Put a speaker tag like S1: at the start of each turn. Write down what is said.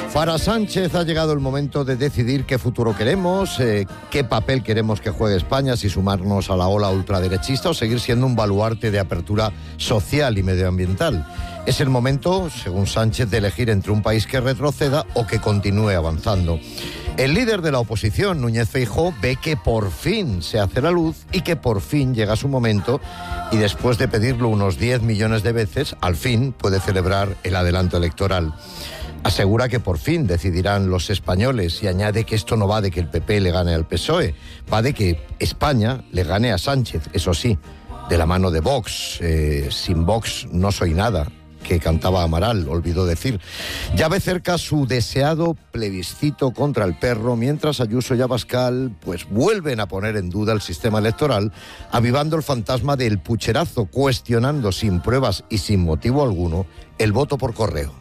S1: Para Sánchez ha llegado el momento de decidir qué futuro queremos, qué papel queremos que juegue España, si sumarnos a la ola ultraderechista o seguir siendo un baluarte de apertura social y medioambiental. Es el momento, según Sánchez, de elegir entre un país que retroceda o que continúe avanzando. El líder de la oposición, Núñez Feijóo, ve que por fin se hace la luz y que por fin llega su momento y después de pedirlo unos 10 millones de veces, al fin puede celebrar el adelanto electoral. Asegura que por fin decidirán los españoles y añade que esto no va de que el PP le gane al PSOE, va de que España le gane a Sánchez, eso sí, de la mano de Vox. Sin Vox no soy nada, que cantaba Amaral, olvidó decir. Ya ve cerca su deseado plebiscito contra el perro, mientras Ayuso y Abascal pues vuelven a poner en duda el sistema electoral, avivando el fantasma del pucherazo, cuestionando sin pruebas y sin motivo alguno el voto por correo.